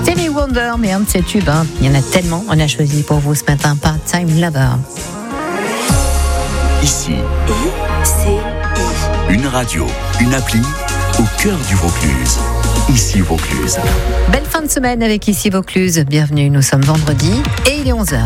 Stevie Wonder, mais un de ces tubes, il y en a tellement. On a choisi pour vous ce matin Part-Time Lover. Ici, une radio, une appli au cœur du Vaucluse. Ici Vaucluse. Belle fin de semaine avec Ici Vaucluse. Bienvenue, nous sommes vendredi et il est 11h.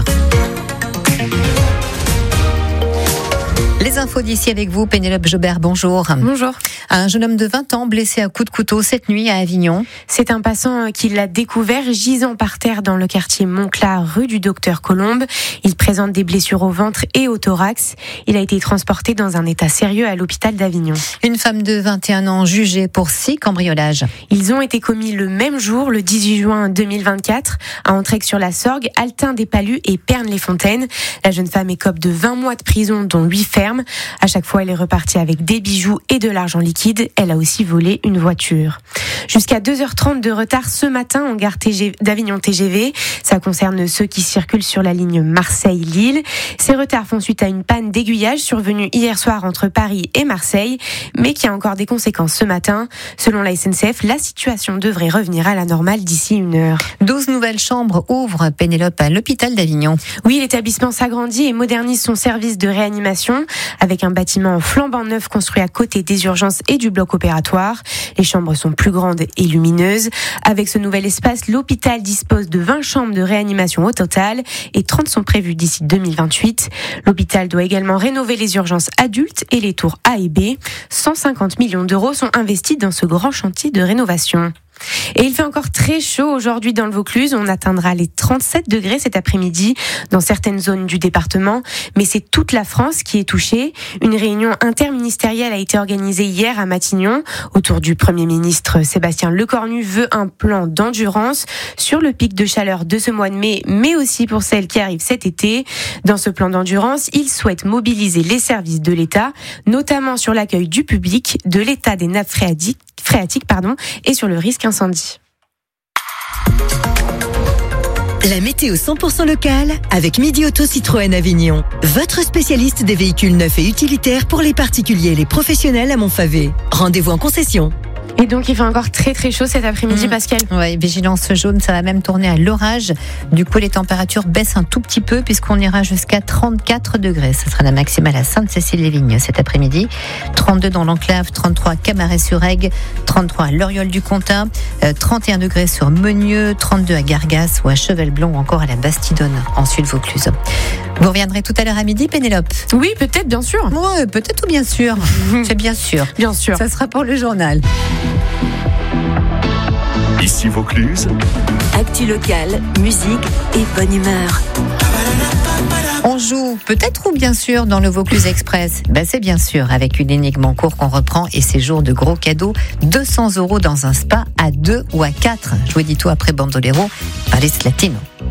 Les infos d'ici avec vous, Pénélope Jobert, bonjour. Bonjour. Un jeune homme de 20 ans blessé à coups de couteau cette nuit à Avignon. C'est un passant qui l'a découvert gisant par terre dans le quartier Montclar, rue du Docteur Colombe. Il présente des blessures au ventre et au thorax. Il a été transporté dans un état sérieux à l'hôpital d'Avignon. Une femme de 21 ans jugée pour 6 cambriolages. Ils ont été commis le même jour, le 18 juin 2024, à Entraigue-sur-la-Sorgue, Altin-des-Palus et Pernes-les-Fontaines. La jeune femme écope de 20 mois de prison, dont 8 fermes. À chaque fois, elle est repartie avec des bijoux et de l'argent liquide. Elle a aussi volé une voiture. Jusqu'à 2h30 de retard ce matin en gare d'Avignon TGV. Ça concerne ceux qui circulent sur la ligne Marseille-Lille. Ces retards font suite à une panne d'aiguillage survenue hier soir entre Paris et Marseille, mais qui a encore des conséquences ce matin. Selon la SNCF, la situation devrait revenir à la normale d'ici 1 heure. 12 nouvelles chambres ouvrent, Pénélope, à l'hôpital d'Avignon. Oui, l'établissement s'agrandit et modernise son service de réanimation avec un bâtiment flambant neuf construit à côté des urgences et du bloc opératoire. Les chambres sont plus grandes et lumineuses. Avec ce nouvel espace, l'hôpital dispose de 20 chambres de réanimation au total et 30 sont prévues d'ici 2028. L'hôpital doit également rénover les urgences adultes et les tours A et B. 150 millions d'euros sont investis dans ce grand chantier de rénovation. Et il fait encore très chaud aujourd'hui dans le Vaucluse. On atteindra les 37 degrés cet après-midi dans certaines zones du département. Mais c'est toute la France qui est touchée. Une réunion interministérielle a été organisée hier à Matignon. Autour du Premier ministre Sébastien Lecornu veut un plan d'endurance sur le pic de chaleur de ce mois de mai, mais aussi pour celle qui arrive cet été. Dans ce plan d'endurance, il souhaite mobiliser les services de l'État, notamment sur l'accueil du public, de l'état des nappes phréatiques, et sur le risque incendie. La météo 100% locale avec Midi Auto Citroën Avignon. Votre spécialiste des véhicules neufs et utilitaires pour les particuliers et les professionnels à Montfavet. Rendez-vous en concession. Et donc il fait encore très très chaud cet après-midi, Pascal. Oui, vigilance jaune, ça va même tourner à l'orage. Du coup, les températures baissent un tout petit peu puisqu'on ira jusqu'à 34 degrés. Ce sera la maximale à Sainte-Cécile-les-Vignes cet après-midi. 32 dans l'Enclave, 33 à Camaret-sur-Aigle, 33 à l'Oriole-du-Comtat, 31 degrés sur Meunieux, 32 à Gargas ou à Chevelblon ou encore à la Bastidonne en Sud-Vaucluse. Vous reviendrez tout à l'heure à midi, Pénélope? Oui, peut-être, bien sûr. Oui, peut-être ou bien sûr. C'est bien sûr. Bien sûr. Ça sera pour le journal. Ici Vaucluse. Actu locale, musique et bonne humeur. On joue peut-être ou bien sûr dans le Vaucluse Express. C'est bien sûr avec une énigme en cours qu'on reprend et ces jours de gros cadeaux. 200 € dans un spa à 2 ou à 4. Je vous dis tout après Bandolero par les Latino.